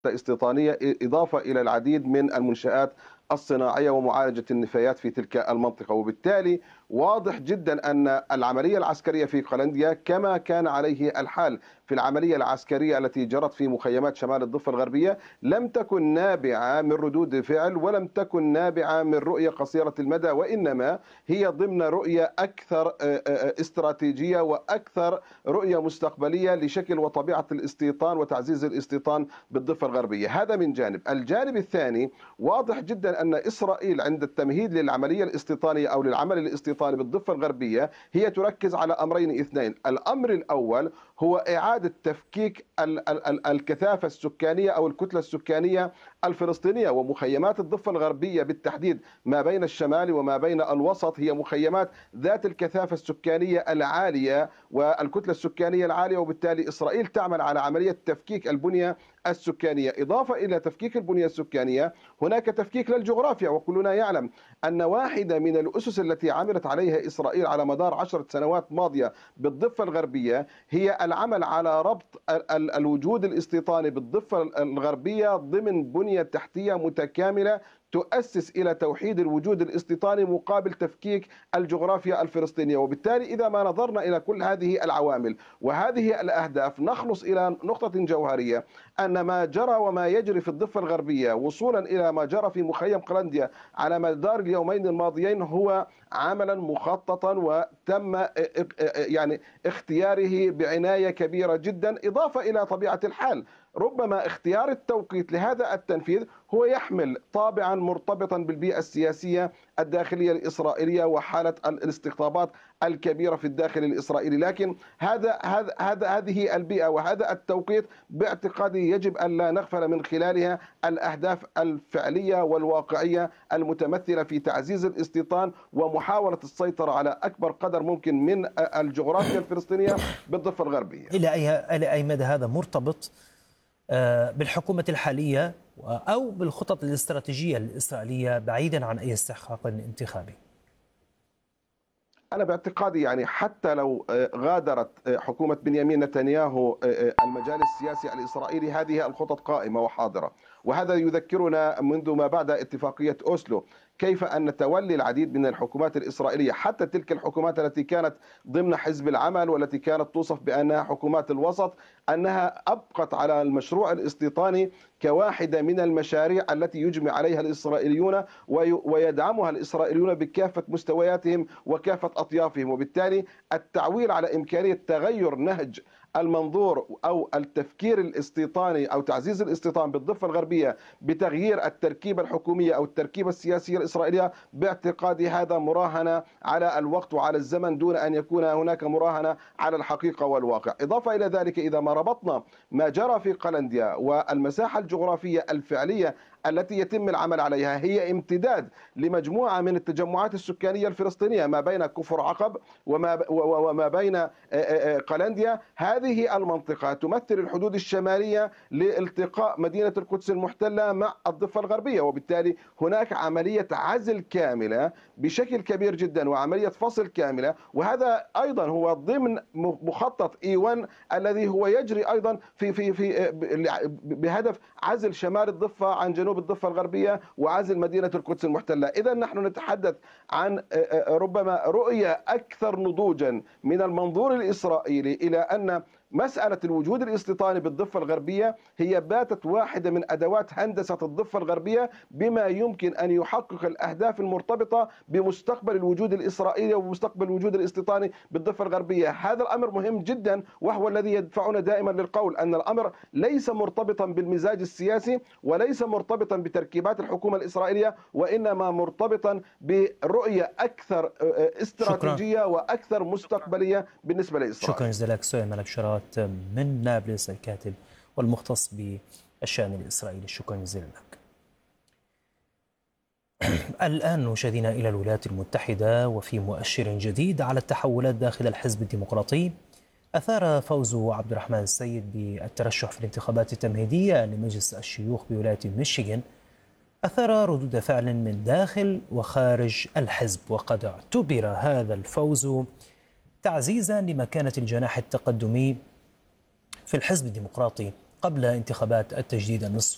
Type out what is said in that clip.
استيطانية، إضافة إلى العديد من المنشآت الصناعية ومعالجة النفايات في تلك المنطقة. وبالتالي واضح جدا أن العملية العسكرية في قلنديا كما كان عليه الحال في العملية العسكرية التي جرت في مخيمات شمال الضفة الغربية لم تكن نابعة من ردود فعل ولم تكن نابعة من رؤية قصيرة المدى، وإنما هي ضمن رؤية أكثر استراتيجية وأكثر رؤية مستقبلية لشكل وطبيعة الاستيطان وتعزيز الاستيطان بالضفة الغربية. هذا من جانب. الجانب الثاني، واضح جدا أن إسرائيل عند التمهيد للعملية الاستيطانية أو للعمل الاستيطاني بالضفة الغربية هي تركز على أمرين اثنين. الأمر الأول هو إعادة تفكيك الكثافة السكانية أو الكتلة السكانية الفلسطينية، ومخيمات الضفة الغربية بالتحديد ما بين الشمال وما بين الوسط هي مخيمات ذات الكثافة السكانية العالية والكتلة السكانية العالية، وبالتالي إسرائيل تعمل على عملية تفكيك البنية السكانية. إضافة إلى تفكيك البنية السكانية هناك تفكيك للجغرافيا، وكلنا يعلم أن واحدة من الأسس التي عملت عليها إسرائيل على مدار 10 سنوات ماضية بالضفة الغربية هي العمل على ربط الوجود الاستيطاني بالضفة الغربية ضمن بنية تحتية متكاملة تؤسس إلى توحيد الوجود الاستيطاني مقابل تفكيك الجغرافيا الفلسطينية. وبالتالي إذا ما نظرنا إلى كل هذه العوامل وهذه الأهداف نخلص إلى نقطة جوهرية، أن ما جرى وما يجري في الضفة الغربية وصولا إلى ما جرى في مخيم قلنديا على مدار اليومين الماضيين هو عملا مخططا وتم يعني اختياره بعناية كبيرة جدا. إضافة إلى طبيعة الحال ربما اختيار التوقيت لهذا التنفيذ هو يحمل طابعا مرتبطا بالبيئة السياسية الداخلية الإسرائيلية وحالة الاستقطابات الكبيرة في الداخل الإسرائيلي، لكن هذه البيئة وهذا التوقيت باعتقادي يجب أن لا نغفل من خلالها الأهداف الفعلية والواقعية المتمثلة في تعزيز الاستيطان ومحاولة السيطرة على أكبر قدر ممكن من الجغرافيا الفلسطينية بالضفة الغربية. إلى أي مدى هذا مرتبط بالحكومة الحالية أو بالخطط الاستراتيجية الإسرائيلية بعيدا عن أي استحقاق انتخابي؟ أنا باعتقادي يعني حتى لو غادرت حكومة بنيامين نتنياهو المجال السياسي الإسرائيلي هذه الخطط قائمة وحاضرة، وهذا يذكرنا منذ ما بعد اتفاقية أوسلو كيف أن تولي العديد من الحكومات الإسرائيلية حتى تلك الحكومات التي كانت ضمن حزب العمل والتي كانت توصف بأنها حكومات الوسط أنها أبقت على المشروع الاستيطاني كواحدة من المشاريع التي يجمع عليها الإسرائيليون ويدعمها الإسرائيليون بكافة مستوياتهم وكافة أطيافهم. وبالتالي التعويل على إمكانية تغير نهج المنظور أو التفكير الاستيطاني أو تعزيز الاستيطان بالضفة الغربية بتغيير التركيبة الحكومية أو التركيبة السياسية الإسرائيلية باعتقادي هذا مراهنة على الوقت وعلى الزمن دون أن يكون هناك مراهنة على الحقيقة والواقع. إضافة إلى ذلك إذا ما ربطنا ما جرى في قلنديا والمساحة الجغرافية الفعلية التي يتم العمل عليها هي امتداد لمجموعة من التجمعات السكانية الفلسطينية ما بين كفر عقب وما بين قلنديا. هذه المنطقة تمثل الحدود الشمالية لالتقاء مدينة القدس المحتلة مع الضفة الغربية، وبالتالي هناك عملية عزل كاملة بشكل كبير جدا وعملية فصل كاملة، وهذا أيضا هو ضمن مخطط إيوان الذي هو يجري أيضا في بهدف عزل شمال الضفة عن جنوب الضفة الغربية وعزل مدينة القدس المحتلة. إذا نحن نتحدث عن ربما رؤية أكثر نضوجا من المنظور الإسرائيلي إلى أن مسألة الوجود الاستيطاني بالضفة الغربية هي باتت واحدة من أدوات هندسة الضفة الغربية بما يمكن أن يحقق الأهداف المرتبطة بمستقبل الوجود الإسرائيلي ومستقبل الوجود الاستيطاني بالضفة الغربية. هذا الأمر مهم جدا وهو الذي يدفعنا دائما للقول أن الأمر ليس مرتبطا بالمزاج السياسي وليس مرتبطا بتركيبات الحكومة الإسرائيلية، وإنما مرتبطا برؤية أكثر استراتيجية وأكثر مستقبلية بالنسبة لإسرائيل. شكرا جزيلا لك سؤال ملك شرات من نابلس الكاتب والمختص بالشأن الإسرائيلي، شكرا جزيلا لك. الآن مشاهدينا إلى الولايات المتحدة، وفي مؤشر جديد على التحولات داخل الحزب الديمقراطي أثار فوز عبد الرحمن السيد بالترشح في الانتخابات التمهيدية لمجلس الشيوخ بولاية ميشيغان أثار ردود فعل من داخل وخارج الحزب، وقد اعتبر هذا الفوز تعزيزا لمكانة الجناح التقدمي في الحزب الديمقراطي قبل انتخابات التجديد النصف